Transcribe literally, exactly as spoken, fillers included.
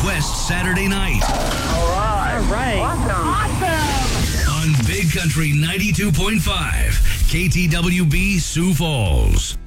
Quest Saturday night. All right. All right. Awesome. Awesome. On Big Country ninety-two point five, K T W B Sioux Falls.